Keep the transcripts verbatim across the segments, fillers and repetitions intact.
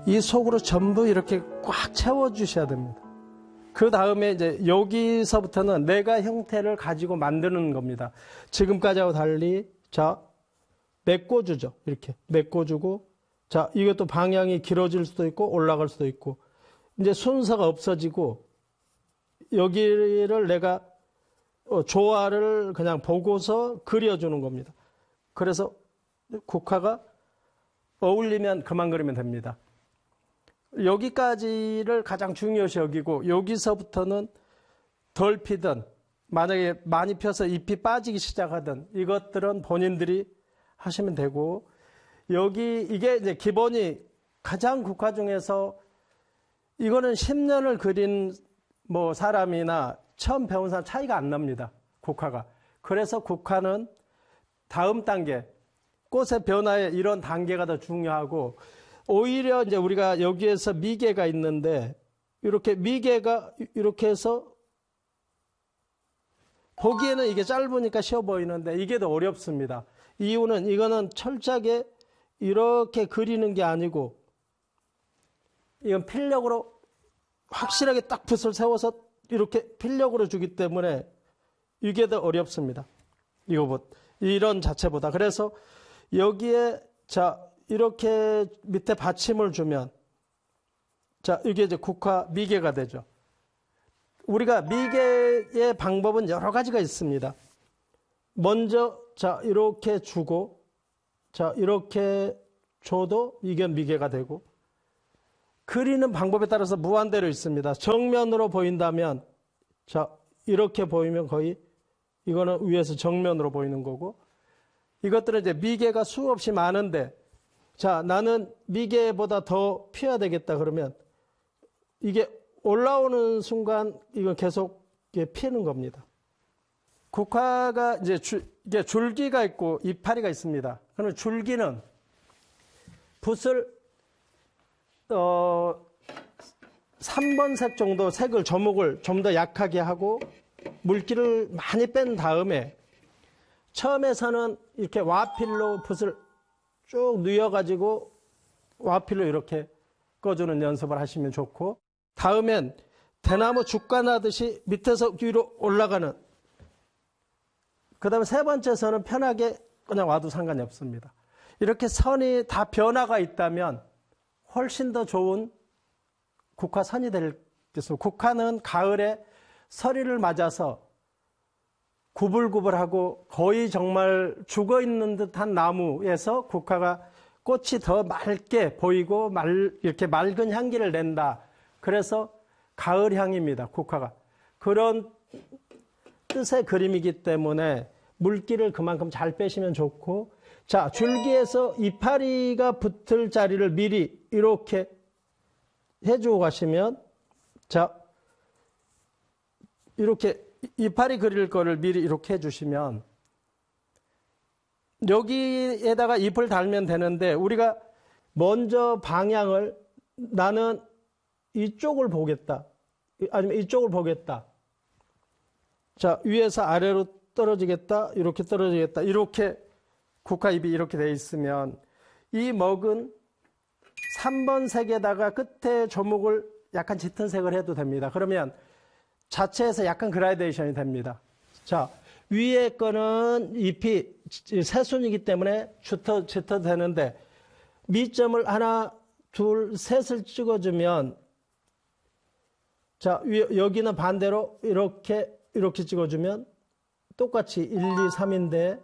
이 속으로 전부 이렇게 꽉 채워주셔야 됩니다. 그 다음에 이제 여기서부터는 내가 형태를 가지고 만드는 겁니다. 지금까지하고 달리, 자, 메꿔주죠. 이렇게 메꿔주고, 자, 이것도 방향이 길어질 수도 있고, 올라갈 수도 있고, 이제 순서가 없어지고, 여기를 내가 조화를 그냥 보고서 그려주는 겁니다. 그래서 국화가 어울리면 그만 그리면 됩니다. 여기까지를 가장 중요시 여기고, 여기서부터는 덜 피든 만약에 많이 펴서 잎이 빠지기 시작하든 이것들은 본인들이 하시면 되고, 여기 이게 이제 기본이 가장 국화 중에서 이거는 십 년을 그린 뭐 사람이나 처음 배운 사람 차이가 안 납니다. 국화가. 그래서 국화는 다음 단계, 꽃의 변화에 이런 단계가 더 중요하고, 오히려 이제 우리가 여기에서 미개가 있는데, 이렇게 미개가 이렇게 해서 보기에는 이게 짧으니까 쉬워 보이는데 이게 더 어렵습니다. 이유는 이거는 철저하게 이렇게 그리는 게 아니고, 이건 필력으로 확실하게 딱 붓을 세워서 이렇게 필력으로 주기 때문에 이게 더 어렵습니다. 이거보다, 이런 자체보다. 그래서 여기에, 자, 이렇게 밑에 받침을 주면, 자, 이게 이제 국화 미개가 되죠. 우리가 미개의 방법은 여러 가지가 있습니다. 먼저, 자, 이렇게 주고, 자, 이렇게 줘도 이게 미개가 되고, 그리는 방법에 따라서 무한대로 있습니다. 정면으로 보인다면, 자, 이렇게 보이면 거의, 이거는 위에서 정면으로 보이는 거고, 이것들은 이제 미개가 수없이 많은데, 자, 나는 미개보다 더 피워야 되겠다 그러면 이게 올라오는 순간 이건 계속 피는 겁니다. 국화가 이제 줄, 이게 줄기가 있고 이파리가 있습니다. 그러면 줄기는 붓을 어, 삼 번 색 정도 색을 조목을 좀 더 약하게 하고 물기를 많이 뺀 다음에 처음에서는 이렇게 와필로 붓을 쭉 누여가지고 와필로 이렇게 꺼주는 연습을 하시면 좋고, 다음엔 대나무 죽간하듯이 밑에서 위로 올라가는, 그 다음에 세 번째서는 편하게 그냥 와도 상관이 없습니다. 이렇게 선이 다 변화가 있다면 훨씬 더 좋은 국화선이 되겠습니다. 국화는 가을에 서리를 맞아서 구불구불하고 거의 정말 죽어있는 듯한 나무에서 국화가 꽃이 더 맑게 보이고 말, 이렇게 맑은 향기를 낸다. 그래서 가을 향입니다, 국화가. 그런 뜻의 그림이기 때문에 물기를 그만큼 잘 빼시면 좋고, 자, 줄기에서 이파리가 붙을 자리를 미리 이렇게 해주고 가시면, 자, 이렇게 이파리 그릴 거를 미리 이렇게 해주시면 여기에다가 잎을 달면 되는데, 우리가 먼저 방향을 나는 이쪽을 보겠다 아니면 이쪽을 보겠다, 자, 위에서 아래로 떨어지겠다, 이렇게 떨어지겠다, 이렇게 국화잎이 이렇게 돼 있으면 이 먹은 삼 번 색에다가 끝에 조목을 약간 짙은 색을 해도 됩니다. 그러면 자체에서 약간 그라데이션이 됩니다. 자, 위에 거는 잎이 새순이기 때문에 짙어, 짙어도 되는데, 미점을 하나, 둘, 셋을 찍어주면, 자, 여기는 반대로 이렇게, 이렇게 찍어주면 똑같이 일, 이, 삼인데,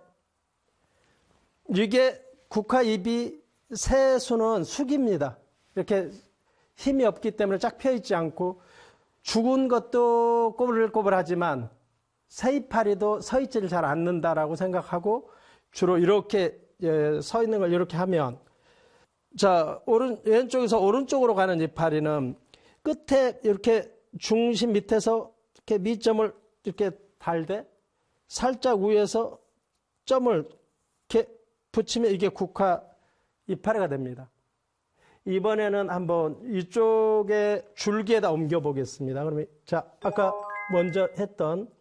이게 국화잎이 새순은 숙입니다. 이렇게 힘이 없기 때문에 쫙 펴있지 않고, 죽은 것도 꼬불꼬불하지만 새이파리도 서 있지를 잘 않는다라고 생각하고 주로 이렇게 서 있는 걸 이렇게 하면, 자, 오른 왼쪽에서 오른쪽으로 가는 이파리는 끝에 이렇게 중심 밑에서 이렇게 미점을 이렇게 달되 살짝 위에서 점을 이렇게 붙이면 이게 국화 이파리가 됩니다. 이번에는 한번 이쪽에 줄기에다 옮겨 보겠습니다. 그러면, 자, 아까 먼저 했던